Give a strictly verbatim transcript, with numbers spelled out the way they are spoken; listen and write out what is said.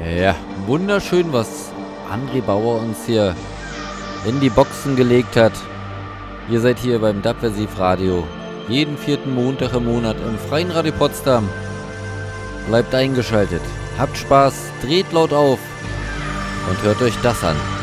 Ja, wunderschön, was André Bauer uns hier in die Boxen gelegt hat. Ihr seid hier beim Dubversiv-Radio. Jeden vierten Montag im Monat im Freien Radio Potsdam. Bleibt eingeschaltet. Habt Spaß, dreht laut auf und hört euch das an.